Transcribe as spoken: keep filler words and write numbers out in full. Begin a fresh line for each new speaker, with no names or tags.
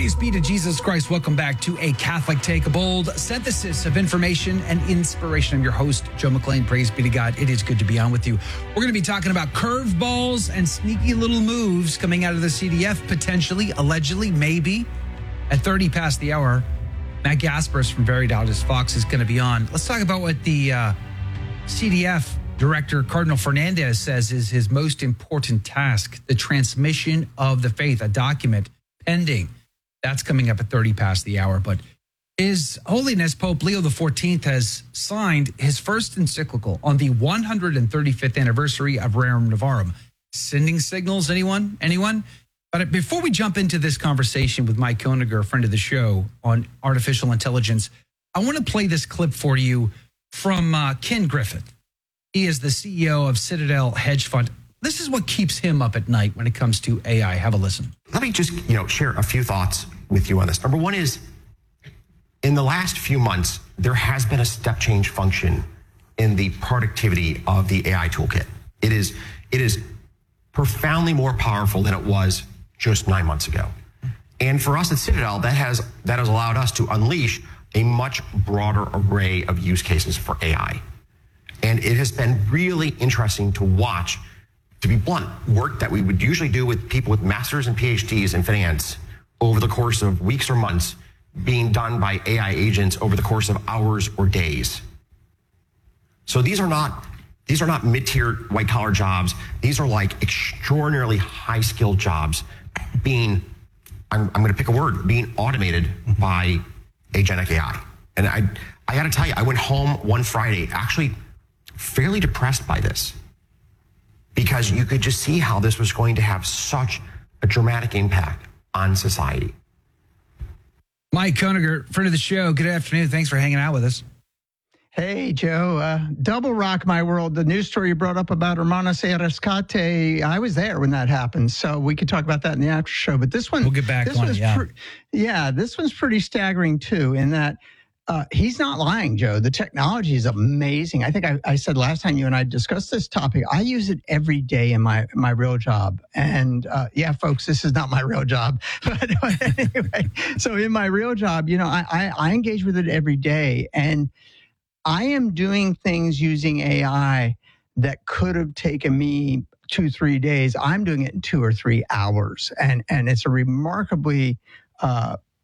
Praise be to Jesus Christ. Welcome back to A Catholic Take, a bold synthesis of information and inspiration. I'm your host, Joe McClain. Praise be to God. It is good to be on with you. We're going to be talking about curveballs and sneaky little moves coming out of the C D F, potentially, allegedly, maybe. At thirty past the hour, Matt Gasparis from Very Dallas Fox is going to be on. Let's talk about what the uh, C D F Director Cardinal Fernandez says is his most important task, the transmission of the faith, a document pending. That's coming up at thirty past the hour. But His Holiness Pope Leo the fourteenth has signed his first encyclical on the one hundred thirty-fifth anniversary of Rerum Novarum. Sending signals, anyone? Anyone? But before we jump into this conversation with Mike Koeniger, a friend of the show, on artificial intelligence, I want to play this clip for you from uh, Ken Griffith. He is the C E O of Citadel Hedge Fund. This is what keeps him up at night when it comes to A I. Have a listen.
Let me just, you know, share a few thoughts with you on this. Number one is, in the last few months, there has been a step change function in the productivity of the A I toolkit. It is, it is profoundly more powerful than it was just nine months ago. And for us at Citadel, that has, that has allowed us to unleash a much broader array of use cases for A I. And it has been really interesting to watch, to be blunt, work that we would usually do with people with masters and P H Ds in finance over the course of weeks or months being done by A I agents over the course of hours or days. So these are not, these are not mid-tier white-collar jobs. These are like extraordinarily high-skilled jobs being, I'm, I'm going to pick a word, being automated by agentic A I. And I, I got to tell you, I went home one Friday actually fairly depressed by this, because you could just see how this was going to have such a dramatic impact on society.
Mike Koeniger, friend of the show, good afternoon. Thanks for hanging out with us.
Hey, Joe. Uh, double rock my world. The news story you brought up about Hermanos y Rescate, I was there when that happened, so we could talk about that in the after show. But this one,
we'll get back
this
on
one's
it, yeah.
Pre- yeah, this one's pretty staggering, too, in that Uh, he's not lying, Joe. The technology is amazing. I think I, I said last time you and I discussed this topic, I use it every day in my my real job. And uh, yeah, folks, this is not my real job. But anyway, so in my real job, you know, I, I, I engage with it every day. And I am doing things using A I that could have taken me two, three days. I'm doing it in two or three hours. And, and it's a remarkably uh,